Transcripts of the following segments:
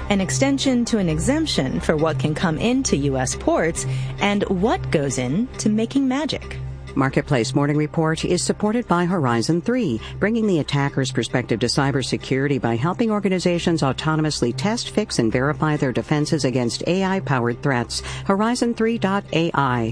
an extension to an exemption for what can come into U.S. ports, and what goes into making magic. Marketplace Morning Report is supported by Horizon 3, bringing the attacker's perspective to cybersecurity by helping organizations autonomously test, fix, and verify their defenses against AI-powered threats. Horizon3.ai.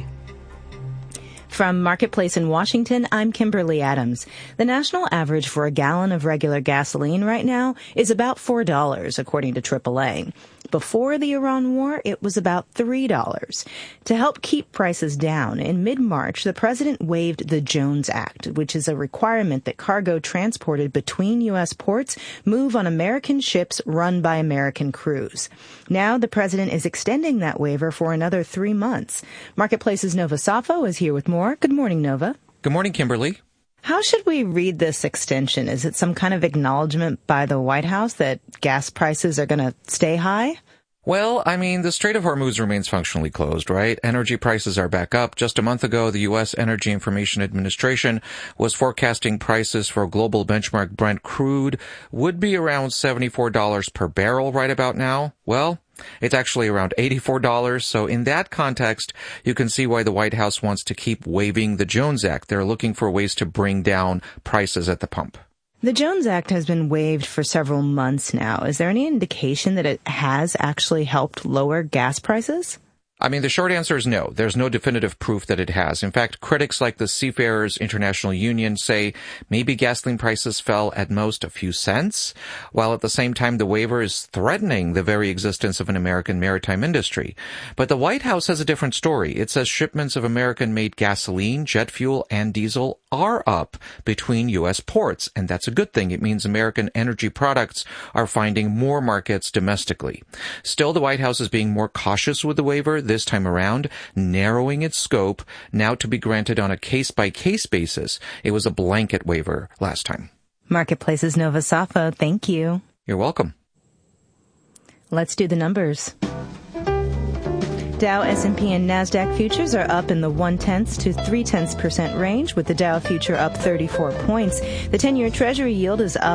From Marketplace in Washington, I'm Kimberly Adams. The national average for a gallon of regular gasoline right now is about $4, according to AAA. Before the Iran war, it was about $3. To help keep prices down, in mid-March, the president waived the Jones Act, which is a requirement that cargo transported between U.S. ports move on American ships run by American crews. Now the president is extending that waiver for another 3 months. Marketplace's Nova Safo is here with more. Good morning, Nova. Good morning, Kimberly. How should we read this extension? Is it some kind of acknowledgement by the White House that gas prices are going to stay high? Well, the Strait of Hormuz remains functionally closed, right? Energy prices are back up. Just a month ago, the U.S. Energy Information Administration was forecasting prices for global benchmark Brent crude would be around $74 per barrel right about now. Well, it's actually around $84. So in that context, you can see why the White House wants to keep waiving the Jones Act. They're looking for ways to bring down prices at the pump. The Jones Act has been waived for several months now. Is there any indication that it has actually helped lower gas prices? The short answer is no. There's no definitive proof that it has. In fact, critics like the Seafarers International Union say maybe gasoline prices fell at most a few cents, while at the same time the waiver is threatening the very existence of an American maritime industry. But the White House has a different story. It says shipments of American-made gasoline, jet fuel, and diesel are up between U.S. ports, and that's a good thing. It means American energy products are finding more markets domestically. Still, the White House is being more cautious with the waiver this time around, narrowing its scope now to be granted on a case-by-case basis. It was a blanket waiver last time. Marketplace's Nova Safo, thank you. You're welcome. Let's do the numbers. Dow, S&P, and NASDAQ futures are up in the 0.1 to 0.3% range, with the Dow future up 34 points. The 10-year Treasury yield is up